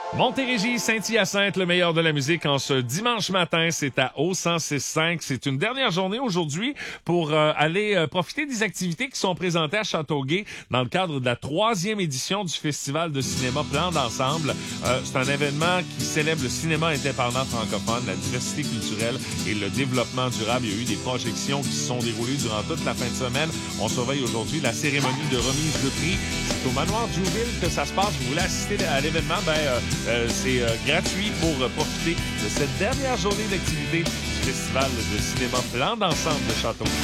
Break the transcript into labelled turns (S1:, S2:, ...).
S1: Montérégie, Saint-Hyacinthe, le meilleur de la musique en ce dimanche matin, c'est à O106.5. C'est une dernière journée aujourd'hui pour aller profiter des activités qui sont présentées à Châteauguay dans le cadre de la 3e édition du Festival de cinéma Plan d'ensemble. C'est un événement qui célèbre le cinéma indépendant francophone, la diversité culturelle et le développement durable. Il y a eu des projections qui se sont déroulées durant toute la fin de semaine. On surveille aujourd'hui la cérémonie de remise de prix. C'est au Manoir Djouville que ça se passe. Vous voulez assister à l'événement? C'est gratuit pour profiter de cette dernière journée d'activité du Festival de cinéma Plan d'ensemble de Châteauguay.